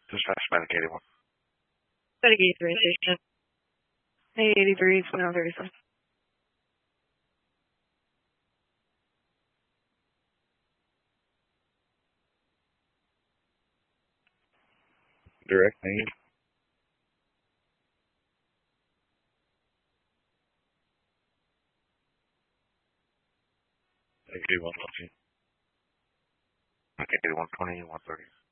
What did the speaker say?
Dispatch Medic 81. Medic 83 station. 83, 2937. Direct name. Medic 81 20. 81 20, 130.